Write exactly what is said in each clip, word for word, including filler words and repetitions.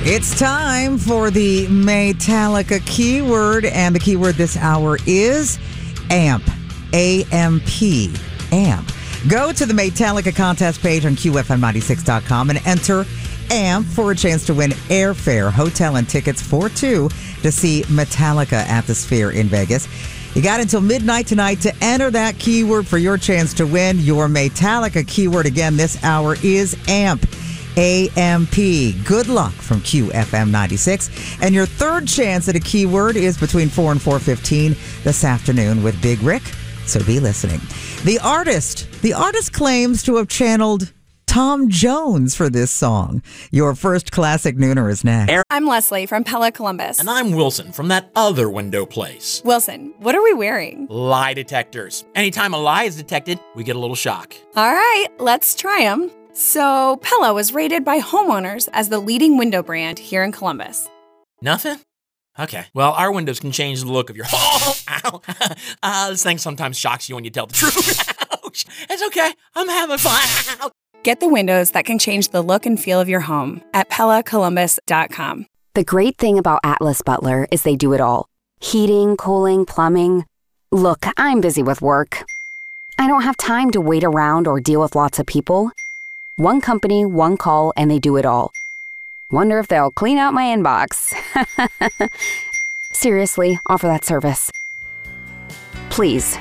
It's time for the Metallica keyword, and the keyword this hour is AMP. A M P. AMP. Go to the Metallica contest page on Q F M ninety-six dot com and enter AMP for a chance to win airfare, hotel, and tickets for two to see Metallica at the Sphere in Vegas. You got until midnight tonight to enter that keyword for your chance to win. Your Metallica keyword again this hour is AMP. A M P. Good luck from Q F M ninety-six. And your third chance at a keyword is between four and four fifteen this afternoon with Big Rick. So be listening. The artist, the artist claims to have channeled Tom Jones for this song. Your first classic nooner is next. I'm Leslie from Pella Columbus. And I'm Wilson from that other window place. Wilson, what are we wearing? Lie detectors. Anytime a lie is detected, we get a little shock. All right, let's try them. So, Pella was rated by homeowners as the leading window brand here in Columbus. Nothing? Okay. Well, our windows can change the look of your home. Ow. Uh, this thing sometimes shocks you when you tell the truth. Ouch. It's okay. I'm having fun. Get the windows that can change the look and feel of your home at Pella Columbus dot com. The great thing about Atlas Butler is they do it all. Heating, cooling, plumbing. Look, I'm busy with work. I don't have time to wait around or deal with lots of people. One company, one call, and they do it all. Wonder if they'll clean out my inbox. Seriously, offer that service. Please.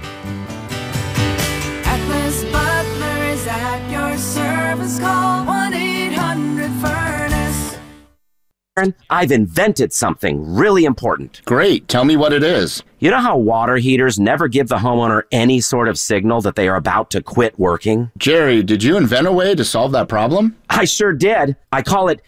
Atlas Butler is at your service. Call one eight hundred furnace. I've invented something really important. Great. Tell me what it is. You know how water heaters never give the homeowner any sort of signal that they are about to quit working? Jerry, did you invent a way to solve that problem? I sure did. I call it